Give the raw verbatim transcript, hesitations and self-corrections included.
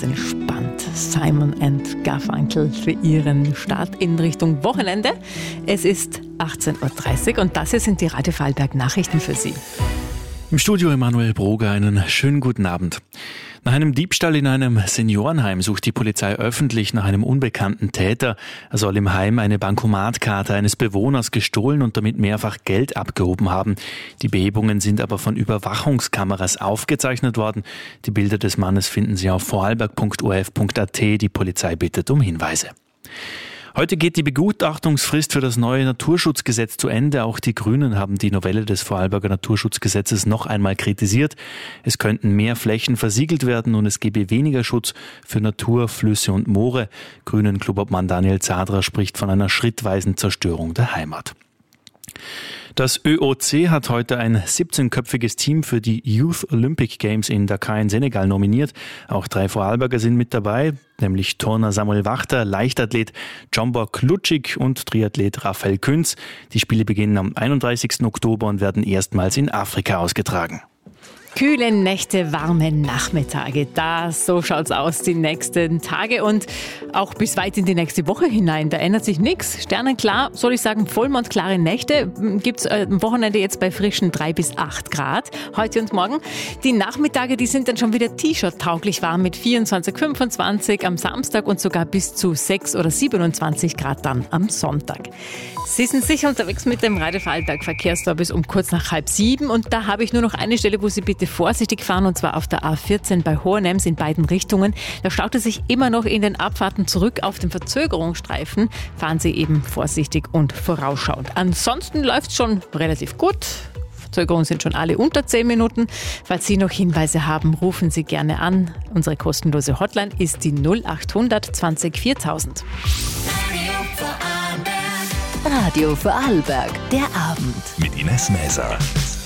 wahnsinnig spannend. Simon and Garfunkel für ihren Start in Richtung Wochenende. Es ist achtzehn Uhr dreißig und das hier sind die Radio Vorarlberg Nachrichten für Sie. Im Studio Emanuel Broger, einen schönen guten Abend. Nach einem Diebstahl in einem Seniorenheim sucht die Polizei öffentlich nach einem unbekannten Täter. Er soll im Heim eine Bankomatkarte eines Bewohners gestohlen und damit mehrfach Geld abgehoben haben. Die Behebungen sind aber von Überwachungskameras aufgezeichnet worden. Die Bilder des Mannes finden Sie auf vorarlberg punkt o r f punkt a t. Die Polizei bittet um Hinweise. Heute geht die Begutachtungsfrist für das neue Naturschutzgesetz zu Ende. Auch die Grünen haben die Novelle des Vorarlberger Naturschutzgesetzes noch einmal kritisiert. Es könnten mehr Flächen versiegelt werden und es gebe weniger Schutz für Natur, Flüsse und Moore. Grünen-Clubobmann Daniel Zadra spricht von einer schrittweisen Zerstörung der Heimat. Das Ö O C hat heute ein siebzehnköpfiges Team für die Youth Olympic Games in Dakar in Senegal nominiert. Auch drei Vorarlberger sind mit dabei, nämlich Turner Samuel Wachter, Leichtathlet Jombo Klutschik und Triathlet Raphael Künz. Die Spiele beginnen am einunddreißigsten Oktober und werden erstmals in Afrika ausgetragen. Kühle Nächte, warme Nachmittage. Das, so schaut's aus die nächsten Tage und auch bis weit in die nächste Woche hinein. Da ändert sich nichts. Sternenklar, soll ich sagen, vollmondklare Nächte gibt's am Wochenende jetzt bei frischen drei bis acht Grad. Heute und morgen. Die Nachmittage, die sind dann schon wieder T-Shirt-tauglich warm mit vierundzwanzig, fünfundzwanzig am Samstag und sogar bis zu sechs oder siebenundzwanzig Grad dann am Sonntag. Sie sind sicher unterwegs mit dem Radio Vorarlberg Verkehrstor bis um kurz nach halb sieben und da habe ich nur noch eine Stelle, wo Sie bitte vorsichtig fahren und zwar auf der A vierzehn bei Hohenems in beiden Richtungen. Da staut es sich immer noch in den Abfahrten zurück auf den Verzögerungsstreifen. Fahren Sie eben vorsichtig und vorausschauend. Ansonsten läuft es schon relativ gut. Verzögerungen sind schon alle unter zehn Minuten. Falls Sie noch Hinweise haben, rufen Sie gerne an. Unsere kostenlose Hotline ist die null acht hundert zwanzig viertausend. Radio Vorarlberg, der Abend. Mit Ines Mäser.